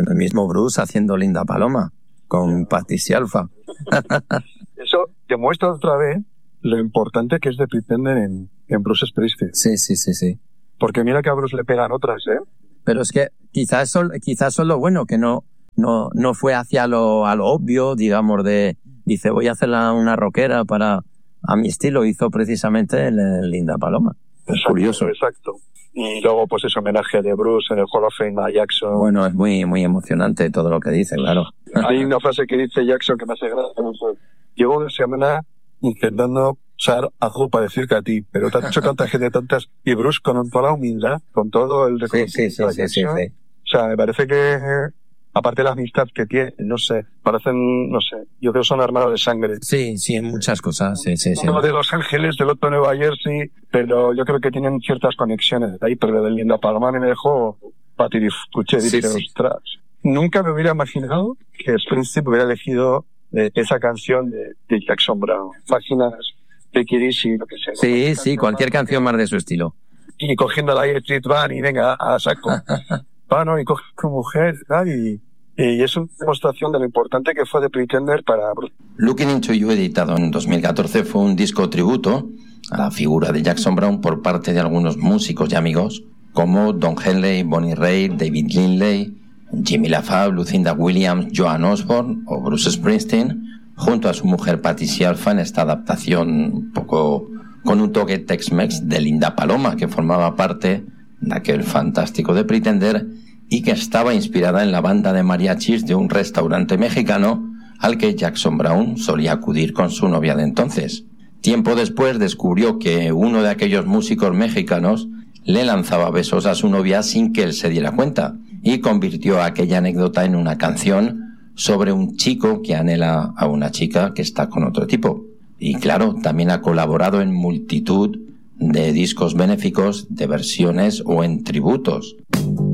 el mismo Bruce haciendo Linda Paloma con Patricia Alfa. Eso demuestra otra vez lo importante que es The Pretender en Bruce Springsteen. Sí. Porque mira que a Bruce le pegan otras, ¿eh? Pero es que quizás son lo bueno, que no fue hacia a lo obvio, digamos, dice, voy a hacer una rockera a mi estilo. Hizo precisamente el Linda Paloma. Exacto, curioso. Exacto. Y luego, pues ese homenaje de Bruce en el Hall of Fame a Jackson. Bueno, es muy, muy emocionante todo lo que dice, claro. Hay una frase que dice Jackson que me hace gracia. Llevo una semana intentando usar algo para decirte a ti, pero te ha dicho tanta gente, tantas... Y Bruce, con toda la humildad, con todo el reconocimiento sí. O sea, me parece que, aparte de la amistad que tiene, no sé, parecen, no sé, yo creo que son hermanos de sangre. Sí, en muchas cosas, sí. Uno de Los Ángeles, del otro de Nueva Jersey, pero yo creo que tienen ciertas conexiones ahí, pero de Linda Paloma me dejó patir y escuché y dije, ostras. Nunca me hubiera imaginado que Springsteen hubiera elegido esa canción de Jackson Browne. Imaginas Take It Easy, lo que sea. Sí, cualquier canción más de su estilo. Y cogiendo la Street Band y venga, a saco. Y coge a tu mujer, y es una demostración de lo importante que fue The Pretender para Bruce. Looking Into You, editado en 2014, fue un disco tributo a la figura de Jackson Browne por parte de algunos músicos y amigos como Don Henley, Bonnie Raitt, David Lindley, Jimmy LaFave, Lucinda Williams, Joan Osborne o Bruce Springsteen, junto a su mujer Patricia Alfa, en esta adaptación un poco con un toque Tex-Mex de Linda Paloma, que formaba parte de aquel fantástico The Pretender y que estaba inspirada en la banda de mariachis de un restaurante mexicano al que Jackson Browne solía acudir con su novia de entonces. Tiempo después descubrió que uno de aquellos músicos mexicanos le lanzaba besos a su novia sin que él se diera cuenta, y convirtió aquella anécdota en una canción sobre un chico que anhela a una chica que está con otro tipo. Y claro, también ha colaborado en multitud de discos benéficos, de versiones o en tributos